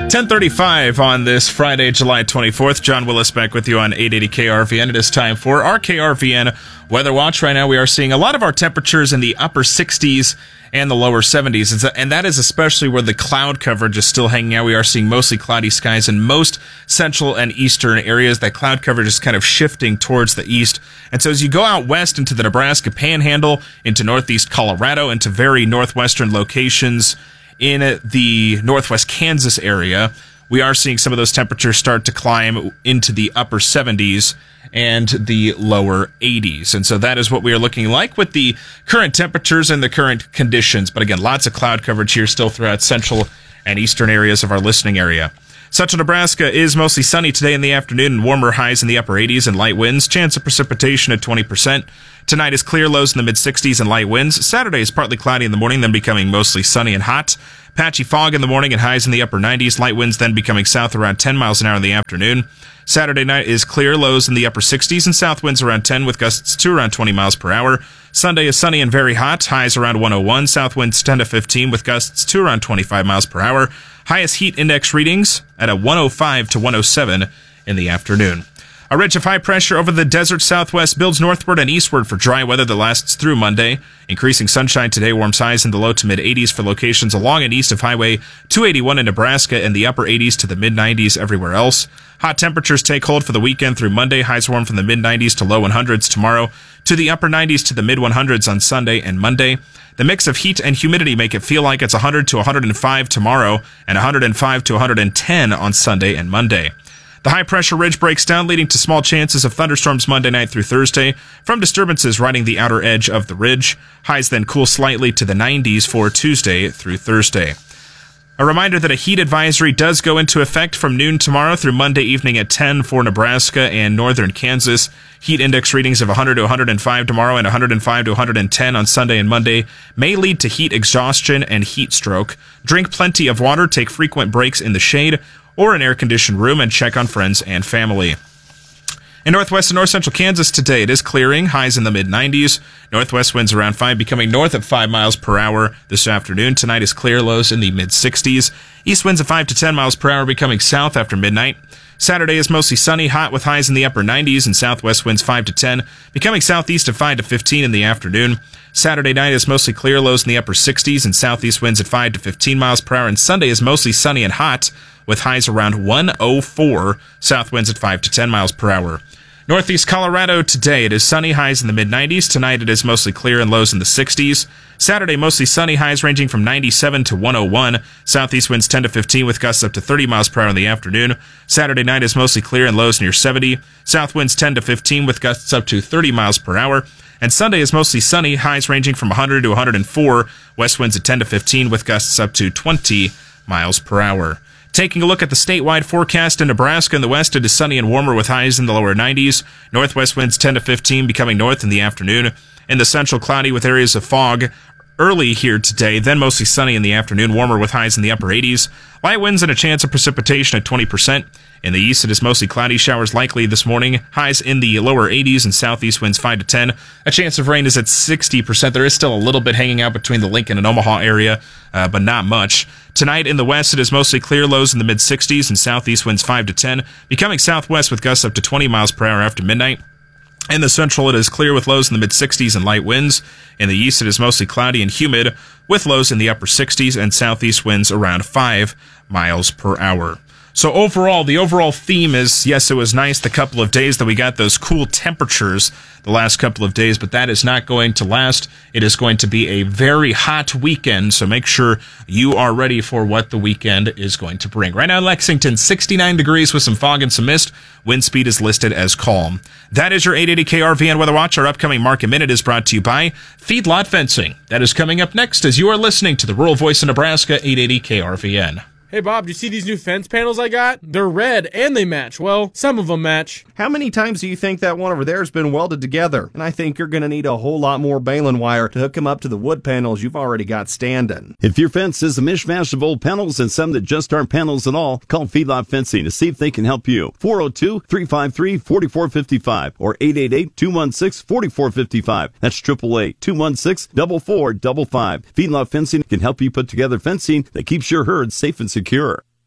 10:35 on this Friday, July 24th. John Willis back with you on 880 KRVN. It is time for our KRVN Weather Watch. Right now we are seeing a lot of our temperatures in the upper 60s and the lower 70s. And that is especially where the cloud coverage is still hanging out. We are seeing mostly cloudy skies in most central and eastern areas. That cloud coverage is kind of shifting towards the east. And so as you go out west into the Nebraska Panhandle, into northeast Colorado, into very northwestern locations in the northwest Kansas area, we are seeing some of those temperatures start to climb into the upper 70s and the lower 80s. And so that is what we are looking like with the current temperatures and the current conditions. But again, lots of cloud coverage here still throughout central and eastern areas of our listening area. Central Nebraska is mostly sunny today in the afternoon and warmer highs in the upper 80s and light winds. Chance of precipitation at 20%. Tonight is clear, lows in the mid-60s and light winds. Saturday is partly cloudy in the morning, then becoming mostly sunny and hot. Patchy fog in the morning and highs in the upper 90s. Light winds then becoming south around 10 miles an hour in the afternoon. Saturday night is clear, lows in the upper 60s and south winds around 10 with gusts to around 20 miles per hour. Sunday is sunny and very hot, highs around 101. South winds 10 to 15 with gusts to around 25 miles per hour. Highest heat index readings at a 105 to 107 in the afternoon. A ridge of high pressure over the desert southwest builds northward and eastward for dry weather that lasts through Monday. Increasing sunshine today warms highs in the low to mid 80s for locations along and east of Highway 281 in Nebraska and the upper 80s to the mid 90s everywhere else. Hot temperatures take hold for the weekend through Monday. Highs warm from the mid 90s to low 100s tomorrow, to the upper 90s to the mid 100s on Sunday and Monday. The mix of heat and humidity make it feel like it's 100 to 105 tomorrow and 105 to 110 on Sunday and Monday. The high-pressure ridge breaks down, leading to small chances of thunderstorms Monday night through Thursday from disturbances riding the outer edge of the ridge. Highs then cool slightly to the 90s for Tuesday through Thursday. A reminder that a heat advisory does go into effect from noon tomorrow through Monday evening at 10 for Nebraska and northern Kansas. Heat index readings of 100 to 105 tomorrow and 105 to 110 on Sunday and Monday may lead to heat exhaustion and heat stroke. Drink plenty of water, take frequent breaks in the shade or an air-conditioned room, and check on friends and family. In northwest and north central Kansas today, it is clearing, highs in the mid-90s. Northwest winds around 5, becoming north at 5 miles per hour this afternoon. Tonight is clear, lows in the mid-60s. East winds at 5 to 10 miles per hour, becoming south after midnight. Saturday is mostly sunny, hot with highs in the upper 90s, and southwest winds 5 to 10, becoming southeast at 5 to 15 in the afternoon. Saturday night is mostly clear, lows in the upper 60s, and southeast winds at 5 to 15 miles per hour. And Sunday is mostly sunny and hot, with highs around 104, south winds at 5 to 10 miles per hour. Northeast Colorado today, it is sunny, highs in the mid-90s. Tonight it is mostly clear and lows in the 60s. Saturday, mostly sunny, highs ranging from 97 to 101. Southeast winds 10 to 15 with gusts up to 30 miles per hour in the afternoon. Saturday night is mostly clear and lows near 70. South winds 10 to 15 with gusts up to 30 miles per hour. And Sunday is mostly sunny, highs ranging from 100 to 104. West winds at 10 to 15 with gusts up to 20 miles per hour. Taking a look at the statewide forecast in Nebraska in the west, it is sunny and warmer with highs in the lower 90s. Northwest winds 10 to 15, becoming north in the afternoon. In the central, cloudy with areas of fog early here today, then mostly sunny in the afternoon, warmer with highs in the upper 80s. Light winds and a chance of precipitation at 20%. In the east, it is mostly cloudy, showers likely this morning. Highs in the lower 80s and southeast winds 5 to 10. A chance of rain is at 60%. There is still a little bit hanging out between the Lincoln and Omaha area, but not much. Tonight in the west, it is mostly clear, lows in the mid-60s and southeast winds 5 to 10, becoming southwest with gusts up to 20 miles per hour after midnight. In the central, it is clear with lows in the mid-60s and light winds. In the east, it is mostly cloudy and humid with lows in the upper 60s and southeast winds around 5 miles per hour. So overall, the overall theme is, yes, it was nice the couple of days that we got those cool temperatures the last couple of days, but that is not going to last. It is going to be a very hot weekend, so make sure you are ready for what the weekend is going to bring. Right now in Lexington, 69 degrees with some fog and some mist. Wind speed is listed as calm. That is your 880 KRVN Weather Watch. Our upcoming Market Minute is brought to you by Feedlot Fencing. That is coming up next as you are listening to the Rural Voice of Nebraska, 880 KRVN. Hey, Bob, do you see these new fence panels I got? They're red, and they match. Well, some of them match. How many times do you think that one over there has been welded together? And I think you're going to need a whole lot more baling wire to hook them up to the wood panels you've already got standing. If your fence is a mishmash of old panels and some that just aren't panels at all, call Feedlot Fencing to see if they can help you. 402-353-4455 or 888-216-4455. That's 888-216-4455. Feedlot Fencing can help you put together fencing that keeps your herd safe and secure.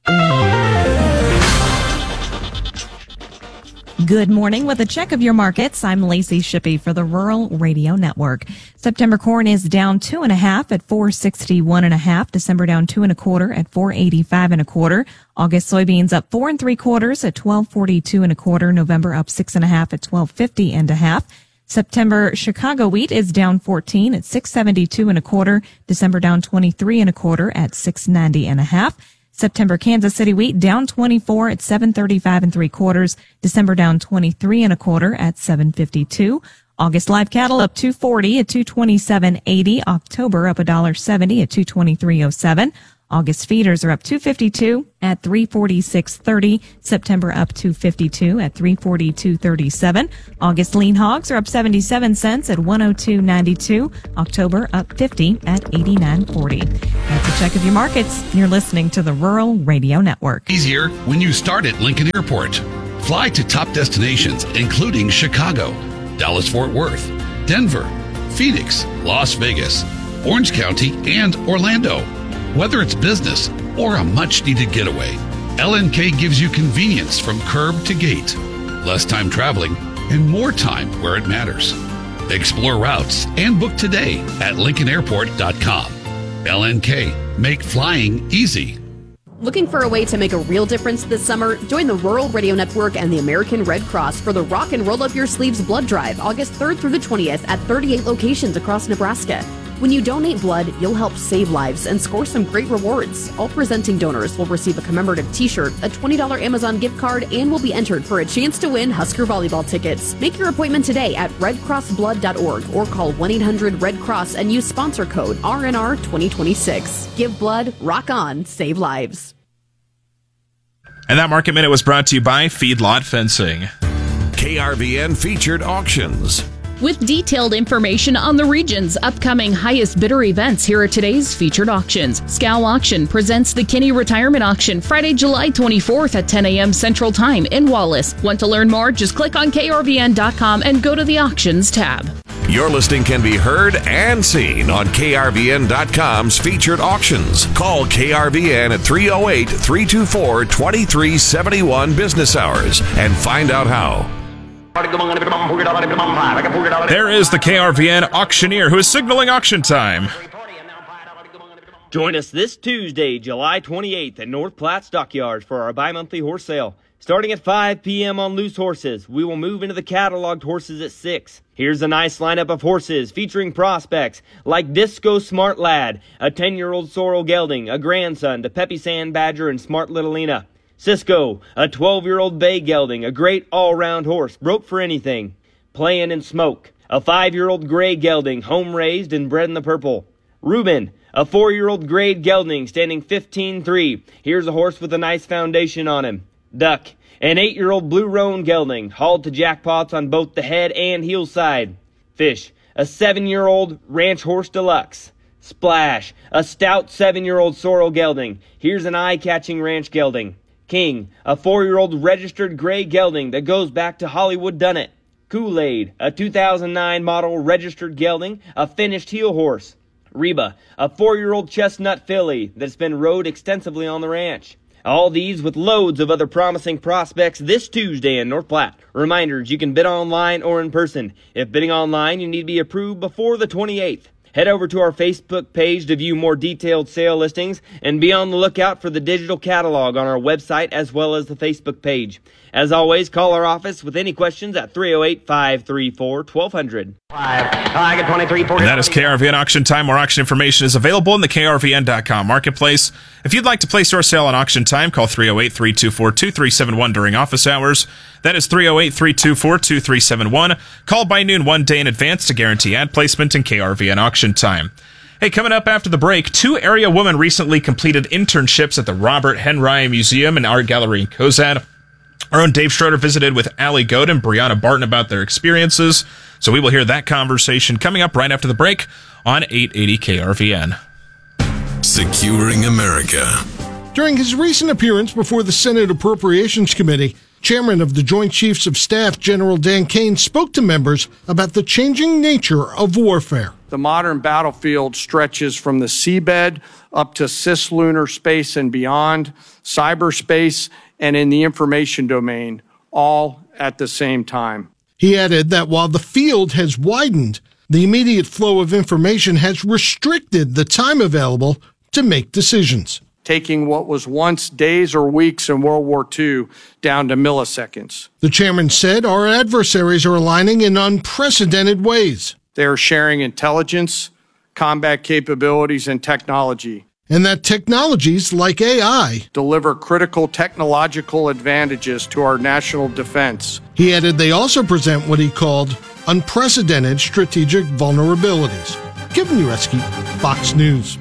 Good morning. With a check of your markets, I'm Lacey Shippey for the Rural Radio Network. September corn is down 2.5 at $4.61.5. December down 2 1/4 at $4.85 1/4. August soybeans up 4 3/4 at $12.42 1/4. November up 6.5 at $12.50 1/2. September Chicago wheat is down 14 at $6.72 1/4. December down 23 1/4 at $6.90 1/2. September Kansas City wheat down 24 at $7.35 3/4. December down 23 1/4 at $7.52. August live cattle up $2.40 at $227.80. October up $1.70 at $223.07. August feeders are up $2.52 at $346.30. September up $2.52 at $342.37. August lean hogs are up 77 cents at $102.92. October up 50 at $89.40. That's a check of your markets. You're listening to the Rural Radio Network. Easier when you start at Lincoln Airport. Fly to top destinations including Chicago, Dallas-Fort Worth, Denver, Phoenix, Las Vegas, Orange County, and Orlando. Whether it's business or a much-needed getaway, LNK gives you convenience from curb to gate, less time traveling, and more time where it matters. Explore routes and book today at LincolnAirport.com. LNK, make flying easy. Looking for a way to make a real difference this summer? Join the Rural Radio Network and the American Red Cross for the Rock and Roll Up Your Sleeves Blood Drive, August 3rd through the 20th at 38 locations across Nebraska. When you donate blood, you'll help save lives and score some great rewards. All presenting donors will receive a commemorative t-shirt, a $20 Amazon gift card, and will be entered for a chance to win Husker volleyball tickets. Make your appointment today at redcrossblood.org or call 1-800-RED-CROSS and use sponsor code RNR2026. Give blood, rock on, save lives. And that Market Minute was brought to you by Feedlot Fencing. KRVN featured auctions. With detailed information on the region's upcoming highest bidder events, here are today's featured auctions. Scow Auction presents the Kinney Retirement Auction Friday, July 24th at 10 a.m. Central Time in Wallace. Want to learn more? Just click on KRVN.com and go to the Auctions tab. Your listing can be heard and seen on KRVN.com's featured auctions. Call KRVN at 308-324-2371 business hours and find out how. There is the KRVN auctioneer who is signaling auction time. Join us this Tuesday, July 28th at North Platte Stockyards for our bi-monthly horse sale. Starting at 5 p.m. on loose horses, we will move into the cataloged horses at 6. Here's a nice lineup of horses featuring prospects like Disco Smart Lad, a 10-year-old Sorrel Gelding, a grandson to Peppy Sand Badger and Smart Little Lena. Cisco, a 12-year-old bay gelding, a great all-round horse, broke for anything. Playin' and Smoke, a 5-year-old gray gelding, home-raised and bred in the purple. Reuben, a 4-year-old grade gelding, standing 15-3. Here's a horse with a nice foundation on him. Duck, an 8-year-old blue roan gelding, hauled to jackpots on both the head and heel side. Fish, a 7-year-old ranch horse deluxe. Splash, a stout 7-year-old sorrel gelding. Here's an eye-catching ranch gelding. King, a 4-year-old registered gray gelding that goes back to Hollywood Dunnett. Kool-Aid, a 2009 model registered gelding, a finished heel horse. Reba, a 4-year-old chestnut filly that's been rode extensively on the ranch. All these with loads of other promising prospects this Tuesday in North Platte. Reminders, you can bid online or in person. If bidding online, you need to be approved before the 28th. Head over to our Facebook page to view more detailed sale listings and be on the lookout for the digital catalog on our website as well as the Facebook page. As always, call our office with any questions at 308-534-1200. And that is KRVN auction time. More auction information is available in the KRVN.com marketplace. If you'd like to place your sale on auction time, call 308-324-2371 during office hours. That is 308-324-2371. Call by noon one day in advance to guarantee ad placement in KRVN auction time. Hey, coming up after the break, 2 area women recently completed internships at the Robert Henry Museum and Art Gallery in Cozad. Our own Dave Schroeder visited with Allie Goad and Brianna Barton about their experiences, so we will hear that conversation coming up right after the break on 880 KRVN. Securing America. During his recent appearance before the Senate Appropriations Committee, Chairman of the Joint Chiefs of Staff, General Dan Kane, spoke to members about the changing nature of warfare. The modern battlefield stretches from the seabed up to cislunar space and beyond, cyberspace, and in the information domain, all at the same time. He added that while the field has widened, the immediate flow of information has restricted the time available to make decisions, taking what was once days or weeks in World War II down to milliseconds. The chairman said our adversaries are aligning in unprecedented ways. They are sharing intelligence, combat capabilities, and technology. And that technologies like AI deliver critical technological advantages to our national defense. He added they also present what he called unprecedented strategic vulnerabilities. Kevin Ureski, Fox News.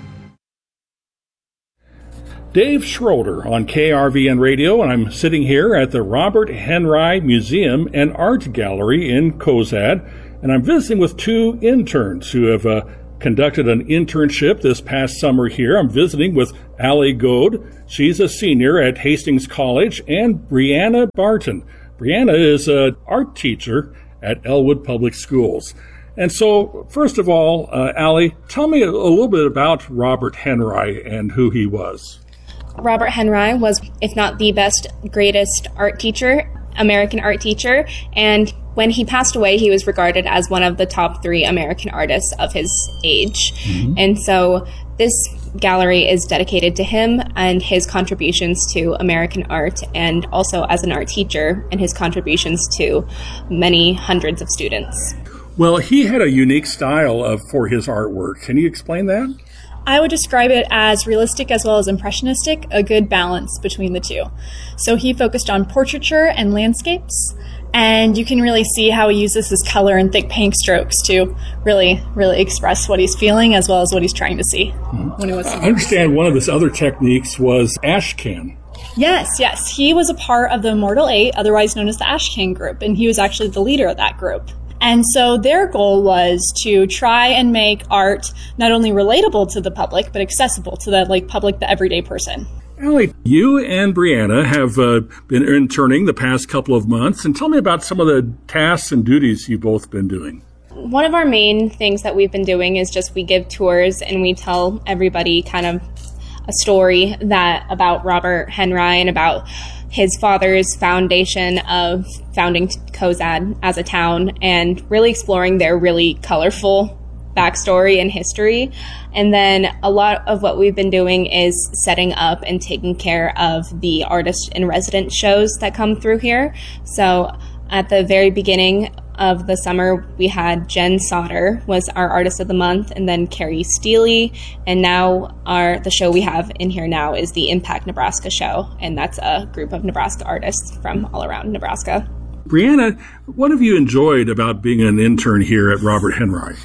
Dave Schroeder on KRVN Radio, and I'm sitting here at the Robert Henry Museum and Art Gallery in Cozad, and I'm visiting with two interns who have conducted an internship this past summer here. I'm visiting with Allie Goad. She's a senior at Hastings College, and Brianna Barton. Brianna is an art teacher at Elwood Public Schools. And so, first of all, Allie, tell me a little bit about Robert Henry and who he was. Robert Henry was, if not the best, greatest art teacher, American art teacher, and when he passed away, he was regarded as one of the top 3 American artists of his age. Mm-hmm. And so this gallery is dedicated to him and his contributions to American art, and also as an art teacher and his contributions to many hundreds of students. Well, he had a unique style for his artwork. Can you explain that? I would describe it as realistic as well as impressionistic, a good balance between the two. So he focused on portraiture and landscapes, and you can really see how he uses his color and thick paint strokes to really, really express what he's feeling as well as what he's trying to see. When he was I understand one of his other techniques was Ashcan. Yes. He was a part of the Immortal 8, otherwise known as the Ashcan group, and he was actually the leader of that group. And so their goal was to try and make art not only relatable to the public, but accessible to the public, the everyday person. Allie, you and Brianna have been interning the past couple of months, and tell me about some of the tasks and duties you've both been doing. One of our main things that we've been doing is just we give tours and we tell everybody kind of a story about Robert Henry and about his father's foundation of founding Cozad as a town, and really exploring their really colorful backstory and history. And then a lot of what we've been doing is setting up and taking care of the artist in residence shows that come through here. So at the very beginning of the summer, we had Jen Sauter was our artist of the month, and then Carrie Steely, and now the show we have in here now is the Impact Nebraska show, and that's a group of Nebraska artists from all around Nebraska. Brianna, what have you enjoyed about being an intern here at Robert Henry?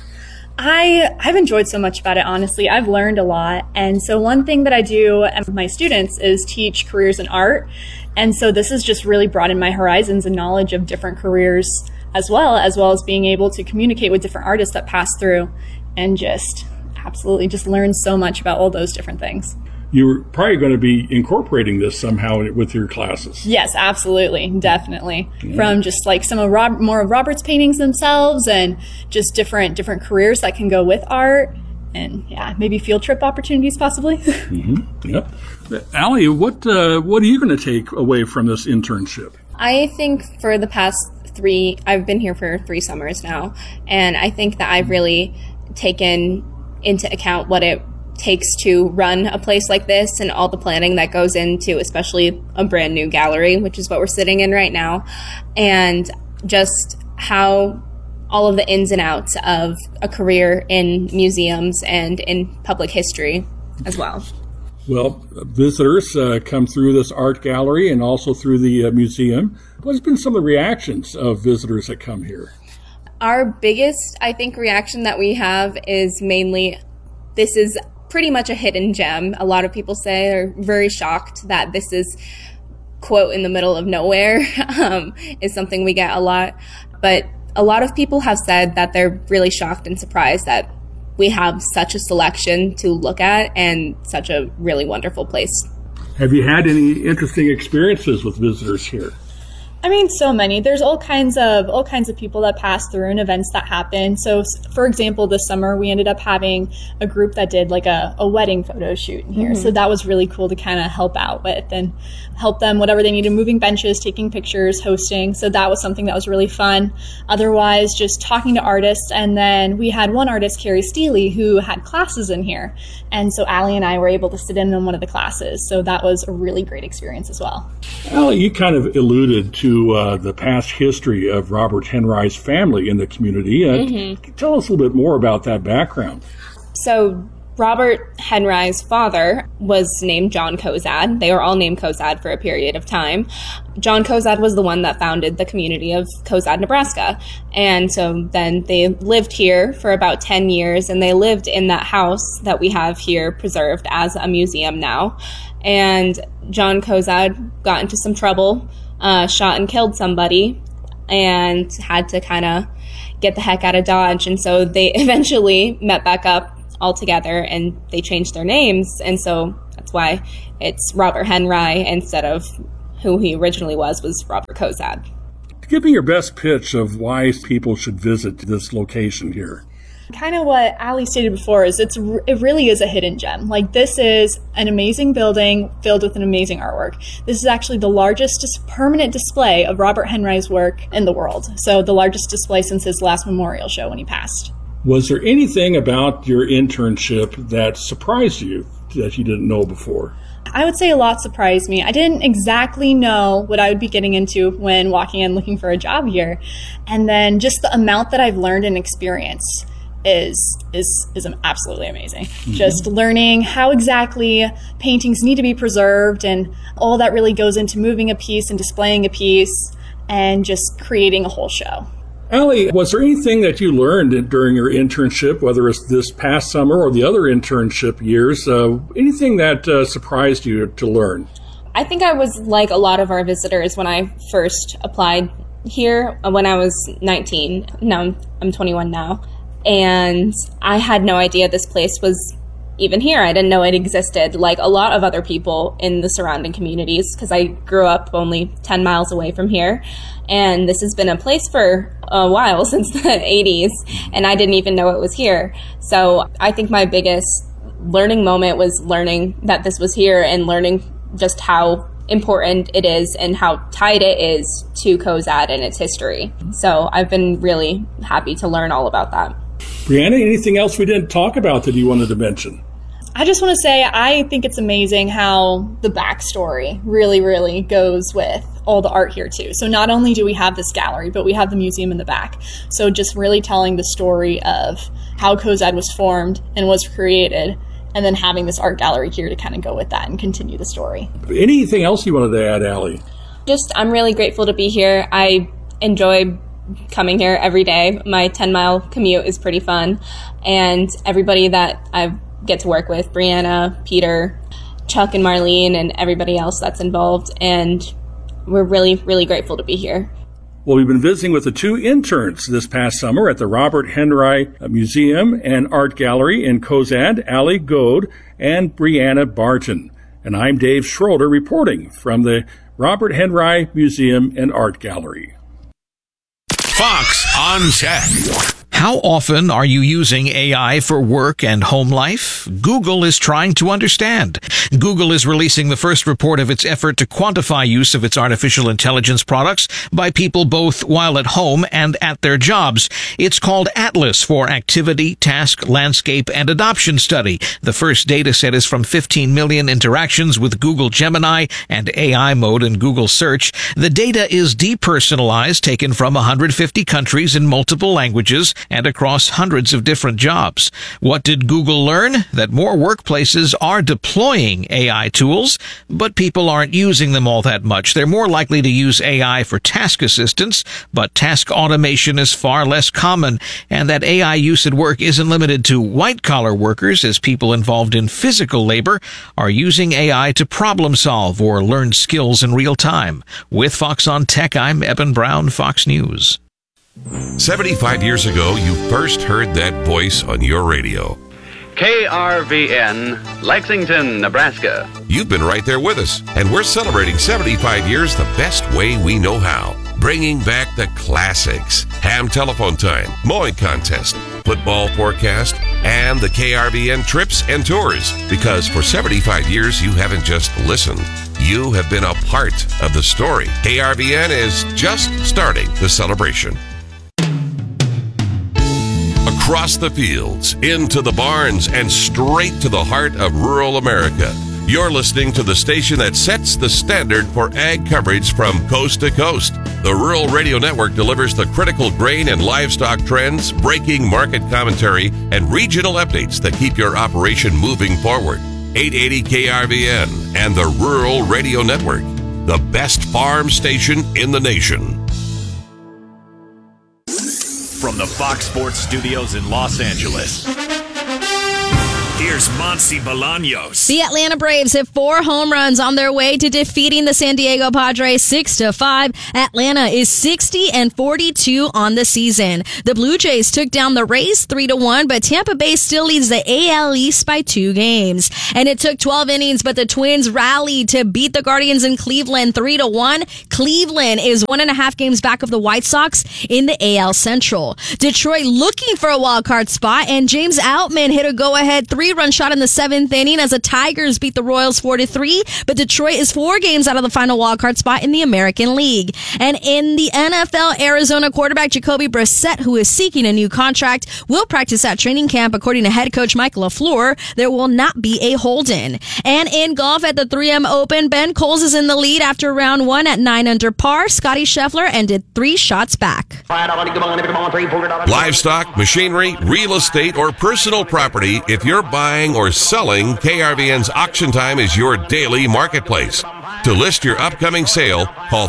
I've enjoyed so much about it, honestly. I've learned a lot. And so one thing that I do with my students is teach careers in art. And so this has just really broadened my horizons and knowledge of different careers as well as being able to communicate with different artists that pass through, and just absolutely just learn so much about all those different things. You're probably going to be incorporating this somehow with your classes. Yes, absolutely. Definitely. Yeah. From just some of more of Robert's paintings themselves, and just different careers that can go with art, and maybe field trip opportunities possibly. Mm-hmm. Yep. Allie, what are you going to take away from this internship? I think for the past I've been here for 3 summers now, and I think that I've really taken into account what it takes to run a place like this and all the planning that goes into especially a brand new gallery, which is what we're sitting in right now, and just how all of the ins and outs of a career in museums and in public history as well. Well, visitors come through this art gallery and also through the museum. What's been some of the reactions of visitors that come here? Our biggest, I think, reaction that we have is mainly, this is pretty much a hidden gem. A lot of people say they're very shocked that this is, quote, in the middle of nowhere, is something we get a lot. But a lot of people have said that they're really shocked and surprised that we have such a selection to look at and such a really wonderful place. Have you had any interesting experiences with visitors here? I mean, so many. There's all kinds of people that pass through and events that happen. So, for example, this summer we ended up having a group that did like a wedding photo shoot in here. Mm-hmm. So that was really cool to kind of help out with and help them whatever they needed, moving benches, taking pictures, hosting. So that was something that was really fun. Otherwise, just talking to artists. And then we had one artist, Carrie Steely, who had classes in here. And so Allie and I were able to sit in on one of the classes. So that was a really great experience as well. Allie, you kind of alluded to the past history of Robert Henry's family in the community. Mm-hmm. Tell us a little bit more about that background. So Robert Henry's father was named John Cozad. They were all named Cozad for a period of time. John Cozad was the one that founded the community of Cozad, Nebraska. And so then they lived here for about 10 years, and they lived in that house that we have here preserved as a museum now. And John Cozad got into some trouble, shot and killed somebody, and had to kind of get the heck out of Dodge. And so they eventually met back up all together, and they changed their names. And so that's why it's Robert Henry instead of who he originally was Robert Cozad. Give me your best pitch of why people should visit this location here. Kind of what Allie stated before is it really is a hidden gem. Like, this is an amazing building filled with an amazing artwork. This is actually the largest permanent display of Robert Henry's work in the world. So the largest display since his last memorial show when he passed. Was there anything about your internship that surprised you that you didn't know before? I would say a lot surprised me. I didn't exactly know what I would be getting into when walking in looking for a job here. And then just the amount that I've learned and experienced is absolutely amazing. Mm-hmm. Just learning how exactly paintings need to be preserved, and all that really goes into moving a piece and displaying a piece and just creating a whole show. Allie, was there anything that you learned during your internship, whether it's this past summer or the other internship years, anything that surprised you to learn? I think I was like a lot of our visitors when I first applied here when I was 19. Now I'm 21 now. And I had no idea this place was even here. I didn't know it existed, like a lot of other people in the surrounding communities, because I grew up only 10 miles away from here. And this has been a place for a while, since the 80s, and I didn't even know it was here. So I think my biggest learning moment was learning that this was here and learning just how important it is and how tied it is to Cozad and its history. So I've been really happy to learn all about that. Brianna, anything else we didn't talk about that you wanted to mention? I just want to say I think it's amazing how the backstory really, really goes with all the art here too. So not only do we have this gallery, but we have the museum in the back. So just really telling the story of how Cozad was formed and was created, and then having this art gallery here to kind of go with that and continue the story. Anything else you wanted to add, Allie? Just, I'm really grateful to be here. I enjoy coming here every day. My 10-mile commute is pretty fun. And everybody that I get to work with, Brianna, Peter, Chuck and Marlene, and everybody else that's involved. And we're really, really grateful to be here. Well, we've been visiting with the two interns this past summer at the Robert Henry Museum and Art Gallery in Cozad, Allie Goad and Brianna Barton. And I'm Dave Schroeder reporting from the Robert Henry Museum and Art Gallery. Fox on Tech. How often are you using AI for work and home life? Google is trying to understand. Google is releasing the first report of its effort to quantify use of its artificial intelligence products by people both while at home and at their jobs. It's called Atlas for Activity, Task, Landscape, and Adoption Study. The first data set is from 15 million interactions with Google Gemini and AI mode in Google Search. The data is depersonalized, taken from 150 countries in multiple languages and across hundreds of different jobs. What did Google learn? That more workplaces are deploying AI tools, but people aren't using them all that much. They're more likely to use AI for task assistance, but task automation is far less common, and that AI use at work isn't limited to white-collar workers, as people involved in physical labor are using AI to problem solve or learn skills in real time. With Fox on Tech, I'm Eben Brown, Fox News. 75 years ago, you first heard that voice on your radio. KRVN, Lexington, Nebraska. You've been right there with us, and we're celebrating 75 years the best way we know how. Bringing back the classics. Ham telephone time, mowing contest, football forecast, and the KRVN trips and tours. Because for 75 years, you haven't just listened. You have been a part of the story. KRVN is just starting the celebration. Across the fields, into the barns, and straight to the heart of rural America. You're listening to the station that sets the standard for ag coverage from coast to coast. The Rural Radio Network delivers the critical grain and livestock trends, breaking market commentary, and regional updates that keep your operation moving forward. 880 KRVN and the Rural Radio Network, the best farm station in the nation. From the Fox Sports Studios in Los Angeles, here's Monsi Bolaños. The Atlanta Braves have 4 home runs on their way to defeating the San Diego Padres 6-5. Atlanta is 60-42 on the season. The Blue Jays took down the Rays 3-1, but Tampa Bay still leads the AL East by 2 games. And it took 12 innings, but the Twins rallied to beat the Guardians in Cleveland 3-1. Cleveland is 1.5 games back of the White Sox in the AL Central. Detroit looking for a wild card spot, and James Outman hit a go-ahead 3-run shot in the 7th inning as the Tigers beat the Royals 4-3, but Detroit is 4 games out of the final wildcard spot in the American League. And in the NFL, Arizona quarterback Jacoby Brissett, who is seeking a new contract, will practice at training camp. According to head coach Mike LaFleur, there will not be a hold-in. And in golf at the 3M Open, Ben Coles is in the lead after round 1 at 9 under par. Scotty Scheffler ended 3 shots back. Livestock, machinery, real estate, or personal property, if you're buying or selling, KRVN's Auction Time is your daily marketplace. To list your upcoming sale, call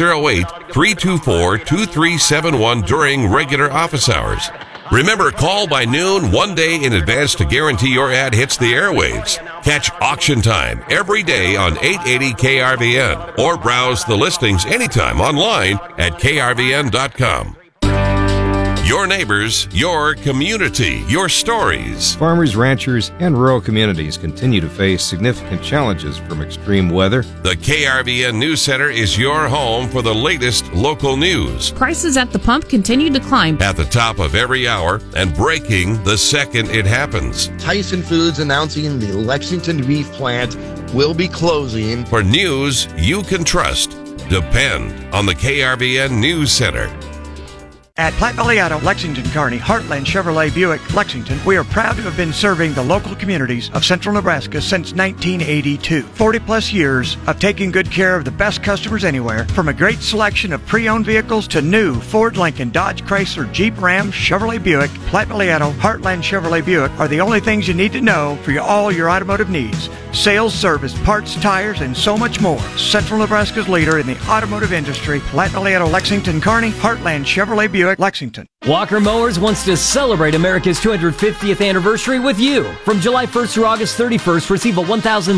308-324-2371 during regular office hours. Remember, call by noon 1 day in advance to guarantee your ad hits the airwaves. Catch Auction Time every day on 880 KRVN or browse the listings anytime online at krvn.com. Your neighbors, your community, your stories. Farmers, ranchers, and rural communities continue to face significant challenges from extreme weather. The KRVN News Center is your home for the latest local news. Prices at the pump continue to climb. At the top of every hour and breaking the second it happens. Tyson Foods announcing the Lexington beef plant will be closing. For news you can trust, depend on the KRVN News Center. At Platte Valley Auto, Lexington, Kearney, Heartland Chevrolet Buick, Lexington, we are proud to have been serving the local communities of central Nebraska since 1982. 40-plus years of taking good care of the best customers anywhere, from a great selection of pre-owned vehicles to new Ford, Lincoln, Dodge, Chrysler, Jeep, Ram, Chevrolet Buick. Platte Valley Auto, Heartland Chevrolet Buick are the only things you need to know for all your automotive needs. Sales, service, parts, tires, and so much more. Central Nebraska's leader in the automotive industry, Platte Valley Auto, Lexington, Kearney, Heartland Chevrolet Buick, Lexington. Walker Mowers wants to celebrate America's 250th anniversary with you. From July 1st through August 31st, receive a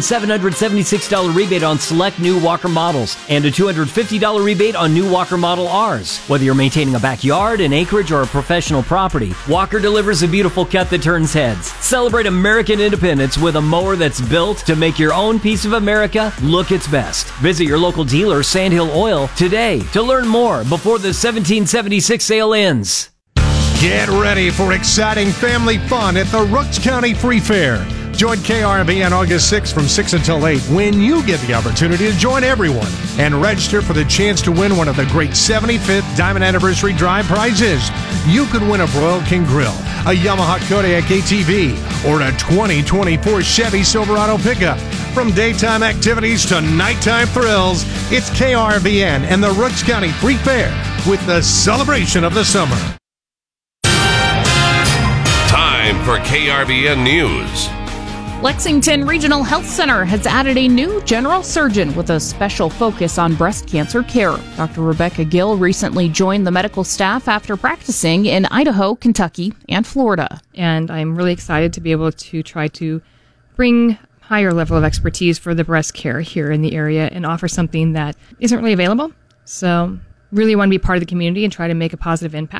$1,776 rebate on select new Walker models and a $250 rebate on new Walker Model Rs. Whether you're maintaining a backyard, an acreage, or a professional property, Walker delivers a beautiful cut that turns heads. Celebrate American independence with a mower that's built to make your own piece of America look its best. Visit your local dealer, Sandhill Oil, today to learn more before the 1776 sale ends. Get ready for exciting family fun at the Rooks County Free Fair. Join KRV on August 6th from 6 until 8 when you get the opportunity to join everyone and register for the chance to win one of the great 75th Diamond Anniversary Drive prizes. You could win a Broil King Grill, a Yamaha Kodiak ATV, or a 2024 Chevy Silverado pickup. From daytime activities to nighttime thrills, it's KRVN and the Rooks County Free Fair with the celebration of the summer. Time for KRVN News. Lexington Regional Health Center has added a new general surgeon with a special focus on breast cancer care. Dr. Rebecca Gill recently joined the medical staff after practicing in Idaho, Kentucky, and Florida. And I'm really excited to be able to try to bring higher level of expertise for the breast care here in the area and offer something that isn't really available. So really want to be part of the community and try to make a positive impact.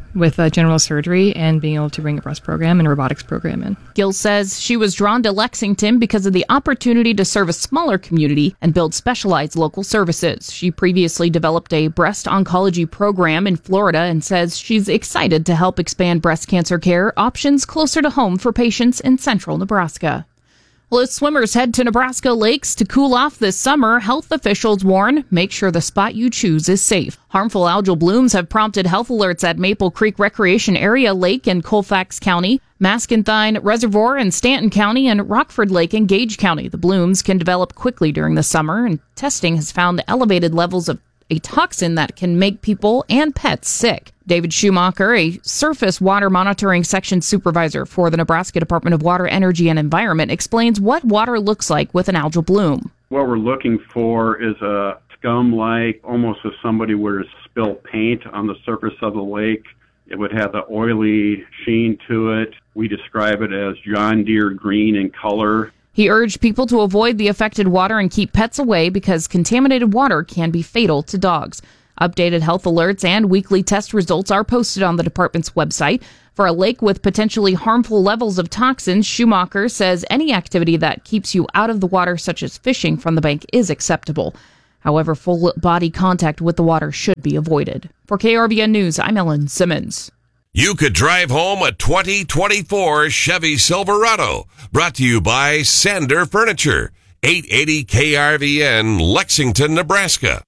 with general surgery and being able to bring a breast program and a robotics program in. Gill says she was drawn to Lexington because of the opportunity to serve a smaller community and build specialized local services. She previously developed a breast oncology program in Florida and says she's excited to help expand breast cancer care options closer to home for patients in central Nebraska. Well, as swimmers head to Nebraska lakes to cool off this summer, health officials warn, make sure the spot you choose is safe. Harmful algal blooms have prompted health alerts at Maple Creek Recreation Area Lake in Colfax County, Mascanthine Reservoir in Stanton County, and Rockford Lake in Gage County. The blooms can develop quickly during the summer, and testing has found elevated levels of a toxin that can make people and pets sick. David Schumacher, a surface water monitoring section supervisor for the Nebraska Department of Water, Energy, and Environment, explains what water looks like with an algal bloom. What we're looking for is a scum-like, almost as somebody were to spill paint on the surface of the lake. It would have the oily sheen to it. We describe it as John Deere green in color. He urged people to avoid the affected water and keep pets away because contaminated water can be fatal to dogs. Updated health alerts and weekly test results are posted on the department's website. For a lake with potentially harmful levels of toxins, Schumacher says any activity that keeps you out of the water, such as fishing from the bank, is acceptable. However, full body contact with the water should be avoided. For KRVN News, I'm Ellen Simmons. You could drive home a 2024 Chevy Silverado. Brought to you by Sander Furniture. 880 KRVN, Lexington, Nebraska.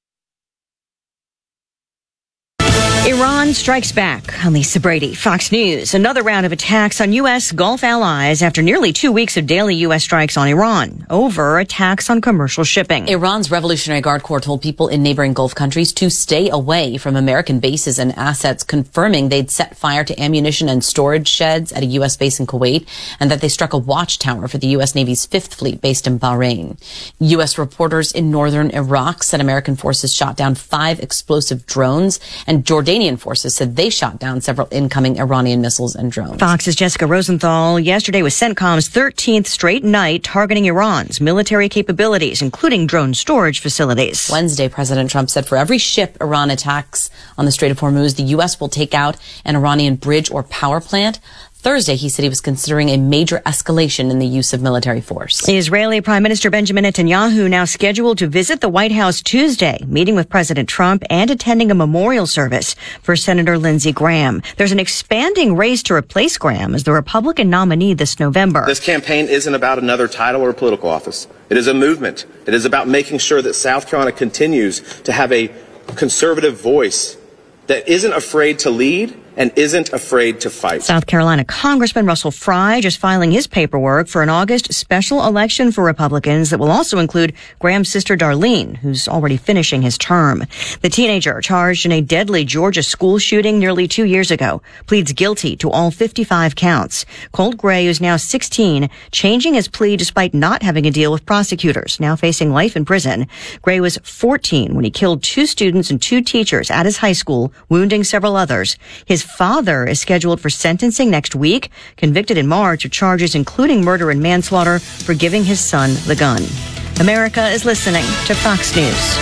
Iran strikes back. I'm Lisa Brady, Fox News. Another round of attacks on U.S. Gulf allies after nearly 2 weeks of daily U.S. strikes on Iran over attacks on commercial shipping. Iran's Revolutionary Guard Corps told people in neighboring Gulf countries to stay away from American bases and assets, confirming they'd set fire to ammunition and storage sheds at a U.S. base in Kuwait, and that they struck a watchtower for the U.S. Navy's Fifth Fleet based in Bahrain. U.S. reporters in northern Iraq said American forces shot down 5 explosive drones, and Jordanian forces said they shot down several incoming Iranian missiles and drones. Fox's Jessica Rosenthal yesterday was CENTCOM's 13th straight night targeting Iran's military capabilities, including drone storage facilities. Wednesday, President Trump said for every ship Iran attacks on the Strait of Hormuz, the U.S. will take out an Iranian bridge or power plant. Thursday, he said he was considering a major escalation in the use of military force. Israeli Prime Minister Benjamin Netanyahu now scheduled to visit the White House Tuesday, meeting with President Trump and attending a memorial service for Senator Lindsey Graham. There's an expanding race to replace Graham as the Republican nominee this November. This campaign isn't about another title or political office. It is a movement. It is about making sure that South Carolina continues to have a conservative voice that isn't afraid to lead and isn't afraid to fight. South Carolina Congressman Russell Fry just filing his paperwork for an August special election for Republicans that will also include Graham's sister Darlene, who's already finishing his term. The teenager charged in a deadly Georgia school shooting nearly 2 years ago pleads guilty to all 55 counts. Colt Gray, who's now 16, changing his plea despite not having a deal with prosecutors, now facing life in prison. Gray was 14 when he killed 2 students and 2 teachers at his high school, wounding several others. His father is scheduled for sentencing next week, convicted in March of charges including murder and manslaughter for giving his son the gun. America is listening to Fox News.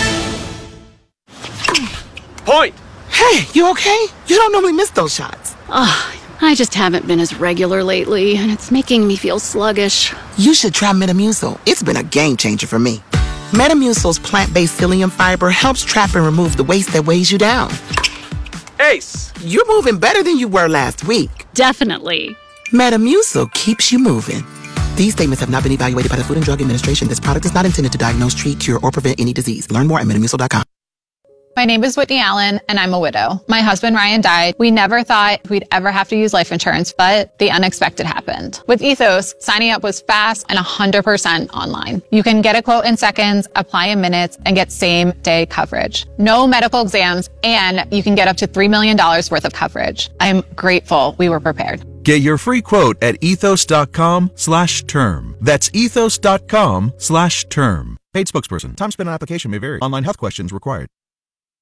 Point! Hey, you okay? You don't normally miss those shots. I just haven't been as regular lately, and it's making me feel sluggish. You should try Metamucil. It's been a game changer for me. Metamucil's plant-based psyllium fiber helps trap and remove the waste that weighs you down. Ace, you're moving better than you were last week. Definitely. Metamucil keeps you moving. These statements have not been evaluated by the Food and Drug Administration. This product is not intended to diagnose, treat, cure, or prevent any disease. Learn more at Metamucil.com. My name is Whitney Allen, and I'm a widow. My husband, Ryan, died. We never thought we'd ever have to use life insurance, but the unexpected happened. With Ethos, signing up was fast and 100% online. You can get a quote in seconds, apply in minutes, and get same-day coverage. No medical exams, and you can get up to $3 million worth of coverage. I'm grateful we were prepared. Get your free quote at ethos.com/term. That's ethos.com/term. Paid spokesperson. Time spent on application may vary. Online health questions required.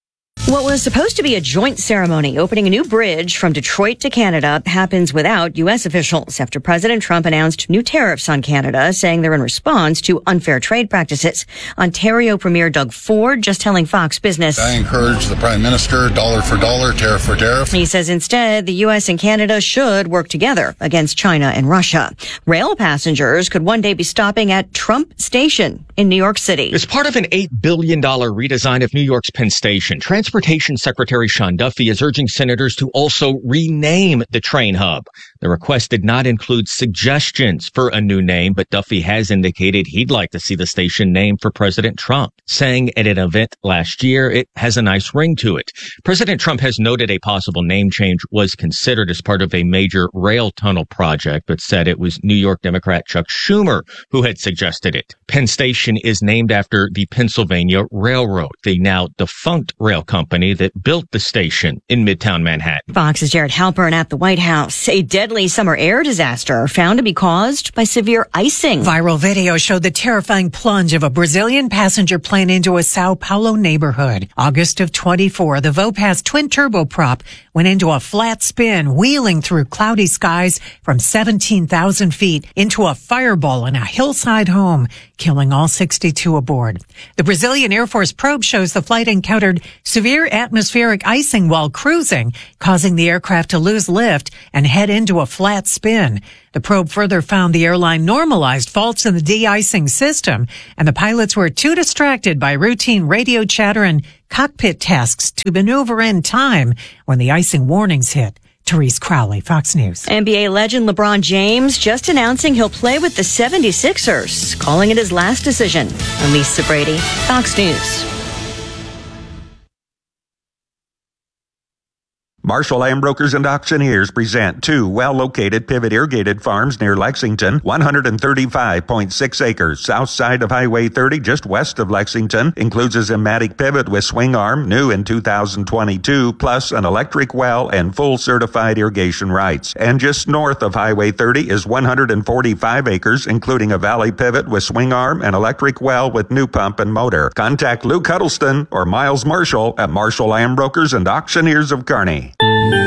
What was supposed to be a joint ceremony opening a new bridge from Detroit to Canada happens without U.S. officials after President Trump announced new tariffs on Canada, saying they're in response to unfair trade practices. Ontario Premier Doug Ford just telling Fox Business, I encourage the Prime Minister, dollar for dollar, tariff for tariff. He says instead the U.S. and Canada should work together against China and Russia. Rail passengers could one day be stopping at Trump Station in New York City. As part of an $8 billion redesign of New York's Penn Station, Transportation Secretary Sean Duffy is urging senators to also rename the train hub. The request did not include suggestions for a new name, but Duffy has indicated he'd like to see the station named for President Trump, saying at an event last year it has a nice ring to it. President Trump has noted a possible name change was considered as part of a major rail tunnel project, but said it was New York Democrat Chuck Schumer who had suggested it. Penn Station is named after the Pennsylvania Railroad, the now defunct rail company that built the station in Midtown Manhattan. Fox's Jared Halpern at the White House. A deadly summer air disaster found to be caused by severe icing. Viral video showed the terrifying plunge of a Brazilian passenger plane into a Sao Paulo neighborhood. August of 24, the Vopas twin turboprop went into a flat spin, wheeling through cloudy skies from 17,000 feet into a fireball in a hillside home, killing all 62 aboard. The Brazilian Air Force probe shows the flight encountered severe atmospheric icing while cruising, causing the aircraft to lose lift and head into a flat spin. The probe further found the airline normalized faults in the de-icing system, and the pilots were too distracted by routine radio chatter and cockpit tasks to maneuver in time when the icing warnings hit. Therese Crowley, Fox News. NBA legend LeBron James just announcing he'll play with the 76ers, calling it his last decision. I'm Lisa Brady, Fox News. Marshall Land Brokers and Auctioneers present two well-located pivot irrigated farms near Lexington, 135.6 acres, south side of Highway 30, just west of Lexington. Includes a Zimmatic pivot with swing arm, new in 2022, plus an electric well and full certified irrigation rights. And just north of Highway 30 is 145 acres, including a valley pivot with swing arm and electric well with new pump and motor. Contact Luke Huddleston or Miles Marshall at Marshall Land Brokers and Auctioneers of Kearney.